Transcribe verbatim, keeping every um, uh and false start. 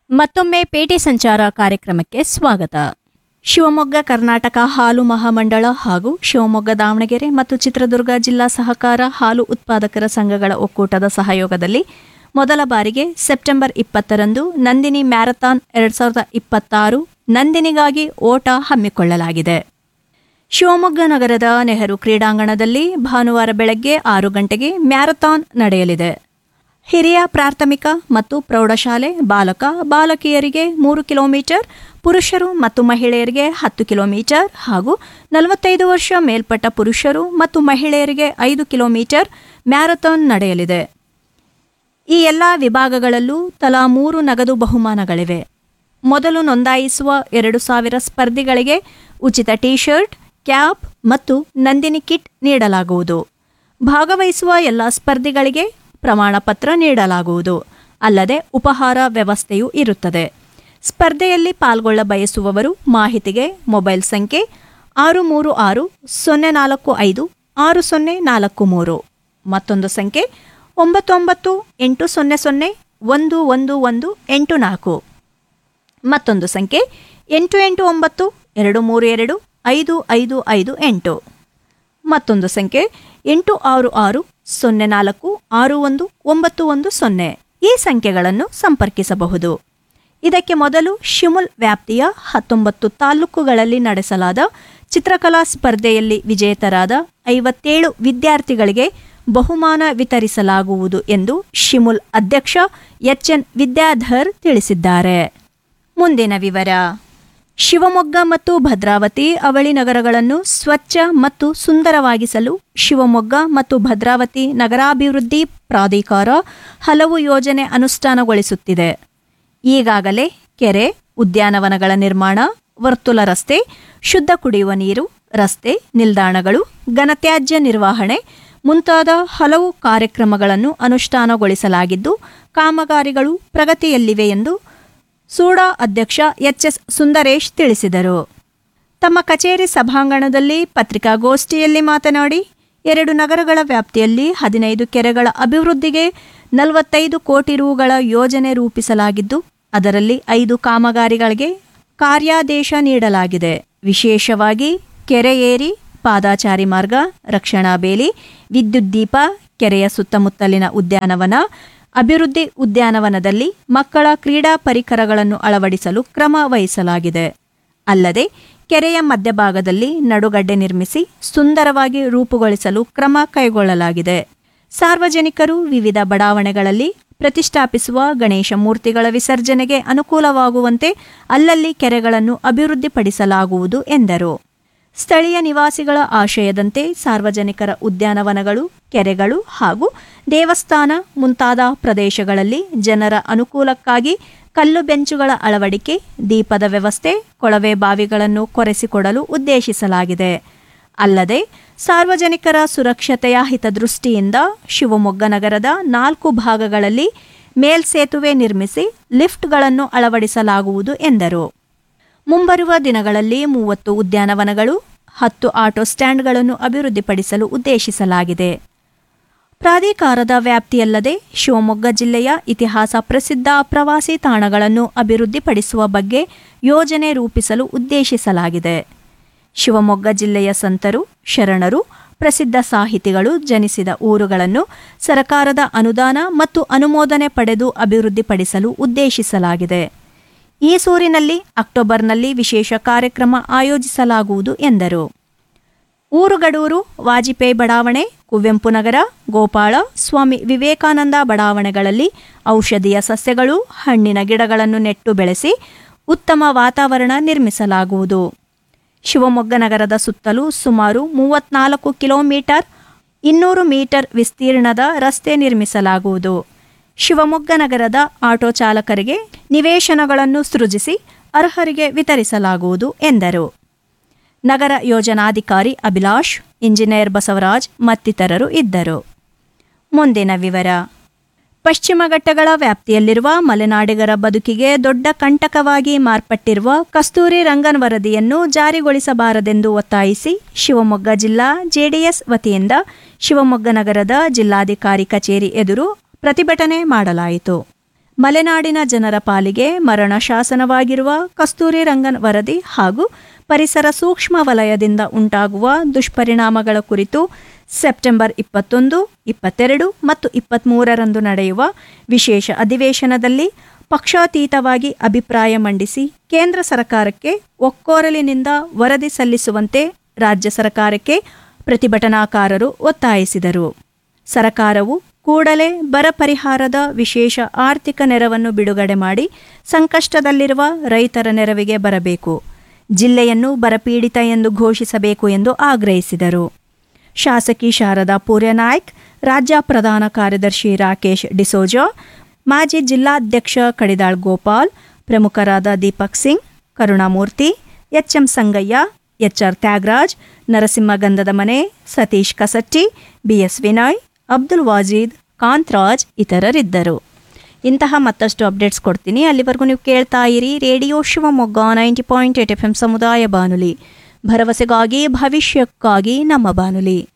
ಮತ್ತೊಮ್ಮೆ ಪೇಟೆ ಸಂಚಾರ ಕಾರ್ಯಕ್ರಮಕ್ಕೆ ಸ್ವಾಗತ. ಶಿವಮೊಗ್ಗ ಕರ್ನಾಟಕ ಹಾಲು ಮಹಾಮಂಡಳ ಹಾಗೂ ಶಿವಮೊಗ್ಗ ದಾವಣಗೆರೆ ಮತ್ತು ಚಿತ್ರದುರ್ಗ ಜಿಲ್ಲಾ ಸಹಕಾರ ಹಾಲು ಉತ್ಪಾದಕರ ಸಂಘಗಳ ಒಕ್ಕೂಟದ ಸಹಯೋಗದಲ್ಲಿ ಮೊದಲ ಬಾರಿಗೆ ಸೆಪ್ಟೆಂಬರ್ ಇಪ್ಪತ್ತರಂದು ನಂದಿನಿ ಮ್ಯಾರಥಾನ್ ಎರಡ್ ಸಾವಿರದ ಇಪ್ಪತ್ತಾರು ನಂದಿನಿಗಾಗಿ ಓಟ ಹಮ್ಮಿಕೊಳ್ಳಲಾಗಿದೆ. ಶಿವಮೊಗ್ಗ ನಗರದ ನೆಹರು ಕ್ರೀಡಾಂಗಣದಲ್ಲಿ ಭಾನುವಾರ ಬೆಳಗ್ಗೆ ಆರು ಗಂಟೆಗೆ ಮ್ಯಾರಥಾನ್ ನಡೆಯಲಿದೆ. ಹಿರಿಯ ಪ್ರಾಥಮಿಕ ಮತ್ತು ಪ್ರೌಢಶಾಲೆ ಬಾಲಕ ಬಾಲಕಿಯರಿಗೆ ಮೂರು ಕಿಲೋಮೀಟರ್, ಪುರುಷರು ಮತ್ತು ಮಹಿಳೆಯರಿಗೆ ಹತ್ತು ಕಿಲೋಮೀಟರ್ ಹಾಗೂ ನಲವತ್ತೈದು ವರ್ಷ ಮೇಲ್ಪಟ್ಟ ಪುರುಷರು ಮತ್ತು ಮಹಿಳೆಯರಿಗೆ ಐದು ಕಿಲೋಮೀಟರ್ ಮ್ಯಾರಥಾನ್ ನಡೆಯಲಿದೆ. ಈ ಎಲ್ಲ ವಿಭಾಗಗಳಲ್ಲೂ ತಲಾ ಮೂರು ನಗದು ಬಹುಮಾನಗಳಿವೆ. ಮೊದಲು ನೋಂದಾಯಿಸುವ ಎರಡು ಸಾವಿರ ಸ್ಪರ್ಧಿಗಳಿಗೆ ಉಚಿತ ಟಿ ಶರ್ಟ್, ಕ್ಯಾಪ್ ಮತ್ತು ನಂದಿನಿ ಕಿಟ್ ನೀಡಲಾಗುವುದು. ಭಾಗವಹಿಸುವ ಎಲ್ಲ ಸ್ಪರ್ಧಿಗಳಿಗೆ ಪ್ರಮಾಣ ಪತ್ರ ನೀಡಲಾಗುವುದು. ಅಲ್ಲದೆ ಉಪಹಾರ ವ್ಯವಸ್ಥೆಯೂ ಇರುತ್ತದೆ. ಸ್ಪರ್ಧೆಯಲ್ಲಿ ಪಾಲ್ಗೊಳ್ಳ ಬಯಸುವವರು ಮಾಹಿತಿಗೆ ಮೊಬೈಲ್ ಸಂಖ್ಯೆ ಆರು ಮೂರು ಆರು ಸೊನ್ನೆ ನಾಲ್ಕು ಐದು ಆರು ಸೊನ್ನೆ ನಾಲ್ಕು ಮೂರು, ಮತ್ತೊಂದು ಸಂಖ್ಯೆ ಒಂಬತ್ತು ಒಂಬತ್ತು ಎಂಟು ಸೊನ್ನೆ ಸೊನ್ನೆ ಒಂದು ಒಂದು ಒಂದು ಎಂಟು ನಾಲ್ಕು, ಮತ್ತೊಂದು ಸಂಖ್ಯೆ ಎಂಟು ಎಂಟು ಒಂಬತ್ತು ಎರಡು ಮೂರು ಎರಡು ಐದು ಐದು ಐದು ಎಂಟು, ಮತ್ತೊಂದು ಸಂಖ್ಯೆ ಎಂಟು ಆರು ಆರು ಸೊನ್ನೆ ನಾಲ್ಕು ಆರು ಒಂದು ಒಂಬತ್ತು ಒಂದು ಸೊನ್ನೆ. ಈ ಸಂಖ್ಯೆಗಳನ್ನು ಸಂಪರ್ಕಿಸಬಹುದು. ಇದಕ್ಕೆ ಮೊದಲು ಶಿಮುಲ್ ವ್ಯಾಪ್ತಿಯ ಹತ್ತೊಂಬತ್ತು ತಾಲೂಕುಗಳಲ್ಲಿ ನಡೆಸಲಾದ ಚಿತ್ರಕಲಾ ಸ್ಪರ್ಧೆಯಲ್ಲಿ ವಿಜೇತರಾದ ಐವತ್ತೇಳು ವಿದ್ಯಾರ್ಥಿಗಳಿಗೆ ಬಹುಮಾನ ವಿತರಿಸಲಾಗುವುದು ಎಂದು ಶಿಮುಲ್ ಅಧ್ಯಕ್ಷ ಎಚ್ ಎನ್ ವಿದ್ಯಾಧರ್ ತಿಳಿಸಿದ್ದಾರೆ. ಮುಂದಿನ ವಿವರ. ಶಿವಮೊಗ್ಗ ಮತ್ತು ಭದ್ರಾವತಿ ಅವಳಿ ನಗರಗಳನ್ನು ಸ್ವಚ್ಛ ಮತ್ತು ಸುಂದರವಾಗಿಸಲು ಶಿವಮೊಗ್ಗ ಮತ್ತು ಭದ್ರಾವತಿ ನಗರಾಭಿವೃದ್ಧಿ ಪ್ರಾಧಿಕಾರ ಹಲವು ಯೋಜನೆ ಅನುಷ್ಠಾನಗೊಳಿಸುತ್ತಿದೆ. ಈಗಾಗಲೇ ಕೆರೆ, ಉದ್ಯಾನವನಗಳ ನಿರ್ಮಾಣ, ವರ್ತುಲ ರಸ್ತೆ, ಶುದ್ಧ ಕುಡಿಯುವ ನೀರು, ರಸ್ತೆ, ನಿಲ್ದಾಣಗಳು, ಘನತ್ಯಾಜ್ಯ ನಿರ್ವಹಣೆ ಮುಂತಾದ ಹಲವು ಕಾರ್ಯಕ್ರಮಗಳನ್ನು ಅನುಷ್ಠಾನಗೊಳಿಸಲಾಗಿದ್ದು ಕಾಮಗಾರಿಗಳು ಪ್ರಗತಿಯಲ್ಲಿವೆ ಎಂದು ಸೂಡಾ ಅಧ್ಯಕ್ಷ ಎಚ್ ಎಸ್ ಸುಂದರೇಶ್ ತಿಳಿಸಿದರು. ತಮ್ಮ ಕಚೇರಿ ಸಭಾಂಗಣದಲ್ಲಿ ಪತ್ರಿಕಾಗೋಷ್ಠಿಯಲ್ಲಿ ಮಾತನಾಡಿ, ಎರಡು ನಗರಗಳ ವ್ಯಾಪ್ತಿಯಲ್ಲಿ ಹದಿನೈದು ಕೆರೆಗಳ ಅಭಿವೃದ್ಧಿಗೆ ನಲವತ್ತೈದು ಕೋಟಿ ರುಗಳ ಯೋಜನೆ ರೂಪಿಸಲಾಗಿದ್ದು ಅದರಲ್ಲಿ ಐದು ಕಾಮಗಾರಿಗಳಿಗೆ ಕಾರ್ಯಾದೇಶ ನೀಡಲಾಗಿದೆ. ವಿಶೇಷವಾಗಿ ಕೆರೆ ಏರಿ, ಪಾದಾಚಾರಿ ಮಾರ್ಗ, ರಕ್ಷಣಾ ಬೇಲಿ, ವಿದ್ಯುತ್ ದೀಪ, ಕೆರೆಯ ಸುತ್ತಮುತ್ತಲಿನ ಉದ್ಯಾನವನ, ಅಭಿವೃದ್ಧಿ ಉದ್ಯಾನವನದಲ್ಲಿ ಮಕ್ಕಳ ಕ್ರೀಡಾ ಪರಿಕರಗಳನ್ನು ಅಳವಡಿಸಲು ಕ್ರಮ ವಹಿಸಲಾಗಿದೆ. ಅಲ್ಲದೆ ಕೆರೆಯ ಮಧ್ಯಭಾಗದಲ್ಲಿ ನಡುಗಡ್ಡೆ ನಿರ್ಮಿಸಿ ಸುಂದರವಾಗಿ ರೂಪುಗೊಳಿಸಲು ಕ್ರಮ ಕೈಗೊಳ್ಳಲಾಗಿದೆ. ಸಾರ್ವಜನಿಕರು ವಿವಿಧ ಬಡಾವಣೆಗಳಲ್ಲಿ ಪ್ರತಿಷ್ಠಾಪಿಸುವ ಗಣೇಶ ಮೂರ್ತಿಗಳ ವಿಸರ್ಜನೆಗೆ ಅನುಕೂಲವಾಗುವಂತೆ ಅಲ್ಲಲ್ಲಿ ಕೆರೆಗಳನ್ನು ಅಭಿವೃದ್ಧಿಪಡಿಸಲಾಗುವುದು ಎಂದರು. ಸ್ಥಳೀಯ ನಿವಾಸಿಗಳ ಆಶಯದಂತೆ ಸಾರ್ವಜನಿಕರ ಉದ್ಯಾನವನಗಳು, ಕೆರೆಗಳು ಹಾಗೂ ದೇವಸ್ಥಾನ ಮುಂತಾದ ಪ್ರದೇಶಗಳಲ್ಲಿ ಜನರ ಅನುಕೂಲಕ್ಕಾಗಿ ಕಲ್ಲು ಬೆಂಚುಗಳ ಅಳವಡಿಕೆ, ದೀಪದ ವ್ಯವಸ್ಥೆ, ಕೊಳವೆ ಬಾವಿಗಳನ್ನು ಕೊರೆಸಿಕೊಡಲು ಉದ್ದೇಶಿಸಲಾಗಿದೆ. ಅಲ್ಲದೆ ಸಾರ್ವಜನಿಕರ ಸುರಕ್ಷತೆಯ ಹಿತದೃಷ್ಟಿಯಿಂದ ಶಿವಮೊಗ್ಗ ನಗರದ ನಾಲ್ಕು ಭಾಗಗಳಲ್ಲಿ ಮೇಲ್ಸೇತುವೆ ನಿರ್ಮಿಸಿ ಲಿಫ್ಟ್ಗಳನ್ನು ಅಳವಡಿಸಲಾಗುವುದು ಎಂದರು. ಮುಂಬರುವ ದಿನಗಳಲ್ಲಿ ಮೂವತ್ತು ಉದ್ಯಾನವನಗಳು, ಹತ್ತು ಆಟೋ ಸ್ಟ್ಯಾಂಡ್ಗಳನ್ನು ಅಭಿವೃದ್ಧಿಪಡಿಸಲು ಉದ್ದೇಶಿಸಲಾಗಿದೆ. ಪ್ರಾಧಿಕಾರದ ವ್ಯಾಪ್ತಿಯಲ್ಲದೆ ಶಿವಮೊಗ್ಗ ಜಿಲ್ಲೆಯ ಇತಿಹಾಸ ಪ್ರಸಿದ್ಧ ಪ್ರವಾಸಿ ತಾಣಗಳನ್ನು ಅಭಿವೃದ್ಧಿಪಡಿಸುವ ಬಗ್ಗೆ ಯೋಜನೆ ರೂಪಿಸಲು ಉದ್ದೇಶಿಸಲಾಗಿದೆ. ಶಿವಮೊಗ್ಗ ಜಿಲ್ಲೆಯ ಸಂತರು, ಶರಣರು, ಪ್ರಸಿದ್ಧ ಸಾಹಿತಿಗಳು ಜನಿಸಿದ ಊರುಗಳನ್ನು ಸರಕಾರದ ಅನುದಾನ ಮತ್ತು ಅನುಮೋದನೆ ಪಡೆದು ಅಭಿವೃದ್ಧಿಪಡಿಸಲು ಉದ್ದೇಶಿಸಲಾಗಿದೆ. ಈ ಸೂರಿನಲ್ಲಿ ಅಕ್ಟೋಬರ್ನಲ್ಲಿ ವಿಶೇಷ ಕಾರ್ಯಕ್ರಮ ಆಯೋಜಿಸಲಾಗುವುದು ಎಂದರು. ಊರುಗಡೂರು, ವಾಜಪೇಯಿ ಬಡಾವಣೆ, ಕುವೆಂಪು ನಗರ, ಗೋಪಾಳ, ಸ್ವಾಮಿ ವಿವೇಕಾನಂದ ಬಡಾವಣೆಗಳಲ್ಲಿ ಔಷಧೀಯ ಸಸ್ಯಗಳು, ಹಣ್ಣಿನ ಗಿಡಗಳನ್ನು ನೆಟ್ಟು ಬೆಳೆಸಿ ಉತ್ತಮ ವಾತಾವರಣ ನಿರ್ಮಿಸಲಾಗುವುದು. ಶಿವಮೊಗ್ಗ ನಗರದ ಸುತ್ತಲೂ ಸುಮಾರು ಮೂವತ್ನಾಲ್ಕು ಕಿಲೋಮೀಟರ್ ಇನ್ನೂರು ಮೀಟರ್ ವಿಸ್ತೀರ್ಣದ ರಸ್ತೆ ನಿರ್ಮಿಸಲಾಗುವುದು. ಶಿವಮೊಗ್ಗ ನಗರದ ಆಟೋ ಚಾಲಕರಿಗೆ ನಿವೇಶನಗಳನ್ನು ಸೃಜಿಸಿ ಅರ್ಹರಿಗೆ ವಿತರಿಸಲಾಗುವುದು ಎಂದರು. ನಗರ ಯೋಜನಾಧಿಕಾರಿ ಅಭಿಲಾಷ್, ಇಂಜಿನಿಯರ್ ಬಸವರಾಜ್ ಮತ್ತಿತರರು ಇದ್ದರು. ಮುಂದಿನ ವಿವರ. ಪಶ್ಚಿಮ ಘಟ್ಟಗಳ ವ್ಯಾಪ್ತಿಯಲ್ಲಿರುವ ಮಲೆನಾಡಿಗರ ಬದುಕಿಗೆ ದೊಡ್ಡ ಕಂಟಕವಾಗಿ ಮಾರ್ಪಟ್ಟಿರುವ ಕಸ್ತೂರಿ ರಂಗನ್ ವರದಿಯನ್ನು ಜಾರಿಗೊಳಿಸಬಾರದೆಂದು ಒತ್ತಾಯಿಸಿ ಶಿವಮೊಗ್ಗ ಜಿಲ್ಲಾ ಜೆಡಿಎಸ್ ವತಿಯಿಂದ ಶಿವಮೊಗ್ಗ ನಗರದ ಜಿಲ್ಲಾಧಿಕಾರಿ ಕಚೇರಿ ಎದುರು ಪ್ರತಿಭಟನೆ ಮಾಡಲಾಯಿತು. ಮಲೆನಾಡಿನ ಜನರ ಪಾಲಿಗೆ ಮರಣ ಶಾಸನವಾಗಿರುವ ಕಸ್ತೂರಿ ರಂಗನ್ ವರದಿ ಹಾಗೂ ಪರಿಸರ ಸೂಕ್ಷ್ಮ ವಲಯದಿಂದ ಉಂಟಾಗುವ ದುಷ್ಪರಿಣಾಮಗಳ ಕುರಿತು ಸೆಪ್ಟೆಂಬರ್ ಇಪ್ಪತ್ತೊಂದು ಇಪ್ಪತ್ತೆರಡು ಮತ್ತು ಇಪ್ಪತ್ತ್ಮೂರರಂದು ನಡೆಯುವ ವಿಶೇಷ ಅಧಿವೇಶನದಲ್ಲಿ ಪಕ್ಷಾತೀತವಾಗಿ ಅಭಿಪ್ರಾಯ ಮಂಡಿಸಿ ಕೇಂದ್ರ ಸರ್ಕಾರಕ್ಕೆ ಒಕ್ಕೊರಲಿನಿಂದ ವರದಿ ಸಲ್ಲಿಸುವಂತೆ ರಾಜ್ಯ ಸರ್ಕಾರಕ್ಕೆ ಪ್ರತಿಭಟನಾಕಾರರು ಒತ್ತಾಯಿಸಿದರು. ಸರ್ಕಾರವು ಕೂಡಲೇ ಬರ ಪರಿಹಾರದ ವಿಶೇಷ ಆರ್ಥಿಕ ನೆರವನ್ನು ಬಿಡುಗಡೆ ಮಾಡಿ ಸಂಕಷ್ಟದಲ್ಲಿರುವ ರೈತರ ನೆರವಿಗೆ ಬರಬೇಕು. ಜಿಲ್ಲೆಯನ್ನು ಬರಪೀಡಿತ ಎಂದು ಘೋಷಿಸಬೇಕು ಎಂದು ಆಗ್ರಹಿಸಿದರು. ಶಾಸಕಿ ಶಾರದಾ ಪೂರ್ಯನಾಯ್ಕ್, ರಾಜ್ಯ ಪ್ರಧಾನ ಕಾರ್ಯದರ್ಶಿ ರಾಕೇಶ್ ಡಿಸೋಜಾ, ಮಾಜಿ ಜಿಲ್ಲಾಧ್ಯಕ್ಷ ಕಡಿದಾಳ್ ಗೋಪಾಲ್, ಪ್ರಮುಖರಾದ Deepak Singh, Karunamurthy, H M Sangayya, H R Thyagaraj, Narasimha ಗಂಧದ ಮನೆ, ಸತೀಶ್ ಕಸಟ್ಟಿ, ಬಿ ಎಸ್ ವಿನಯ್, ಅಬ್ದುಲ್ ವಾಜೀದ್, ಕಾಂತರಾಜ್ ಇತರರಿದ್ದರು. ಇಂತಹ ಮತ್ತಷ್ಟು ಅಪ್ಡೇಟ್ಸ್ ಕೊಡ್ತೀನಿ. ಅಲ್ಲಿವರೆಗೂ ನೀವು ಕೇಳ್ತಾ ಇರಿ radio Shivamogga ninety point eight F M ಸಮುದಾಯ ಬಾನುಲಿ, ಭರವಸೆಗಾಗಿ ಭವಿಷ್ಯಕ್ಕಾಗಿ ನಮ್ಮ ಬಾನುಲಿ.